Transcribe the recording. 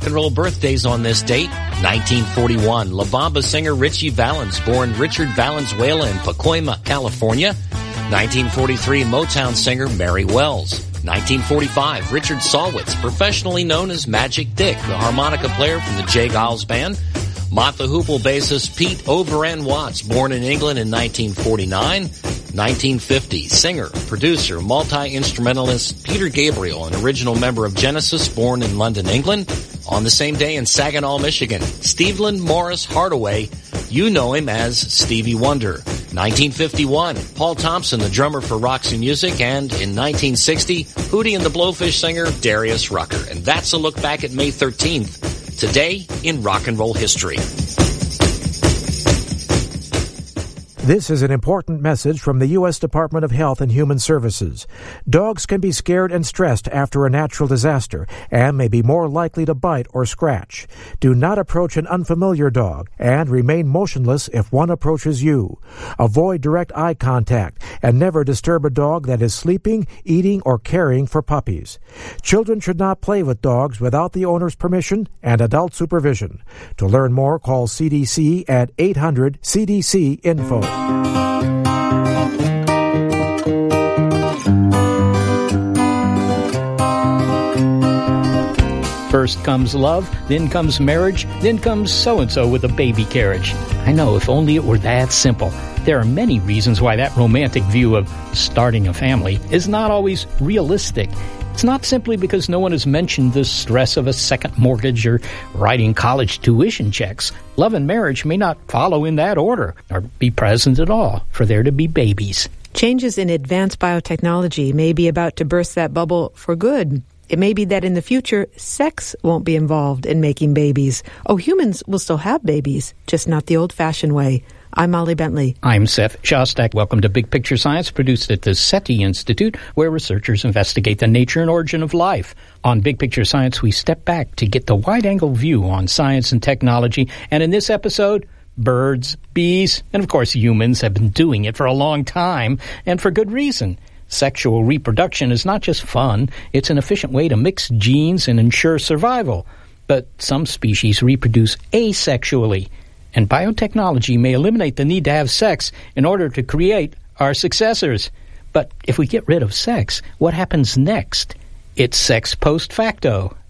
rock and roll birthdays on this date. 1941, La Bamba singer Ritchie Valens, born Richard Valenzuela in Pacoima, California. 1943, Motown singer Mary Wells. 1945, Richard Salwitz, professionally known as Magic Dick, the harmonica player from the J. Giles Band. Mott the Hoople bassist Pete Overend Watts, born in England in 1949. 1950, singer, producer, multi-instrumentalist Peter Gabriel, an original member of Genesis, born in London, England. On the same day in Saginaw, Michigan, Stevland Morris Hardaway, you know him as Stevie Wonder. 1951, Paul Thompson, the drummer for Roxy Music, and in 1960, Hootie and the Blowfish singer Darius Rucker. And that's a look back at May 13th, today in rock and roll history. This is an important message from the U.S. Department of Health and Human Services. Dogs can be scared and stressed after a natural disaster and may be more likely to bite or scratch. Do not approach an unfamiliar dog and remain motionless if one approaches you. Avoid direct eye contact and never disturb a dog that is sleeping, eating, or caring for puppies. Children should not play with dogs without the owner's permission and adult supervision. To learn more, call CDC at 800-CDC-INFO. First comes love, then comes marriage, then comes so-and-so with a baby carriage. I know, if only it were that simple. There are many reasons why that romantic view of starting a family is not always realistic. It's not simply because no one has mentioned the stress of a second mortgage or writing college tuition checks. Love and marriage may not follow in that order or be present at all for there to be babies. Changes in advanced biotechnology may be about to burst that bubble for good. It may be that in the future, sex won't be involved in making babies. Oh, humans will still have babies, just not the old-fashioned way. I'm Molly Bentley. I'm Seth Shostak. Welcome to Big Picture Science, produced at the SETI Institute, where researchers investigate the nature and origin of life. On Big Picture Science, we step back to get the wide-angle view on science and technology. And in this episode, birds, bees, and of course humans have been doing it for a long time, and for good reason. Sexual reproduction is not just fun. It's an efficient way to mix genes and ensure survival. But some species reproduce asexually. And biotechnology may eliminate the need to have sex in order to create our successors. But if we get rid of sex, what happens next? It's sex post facto.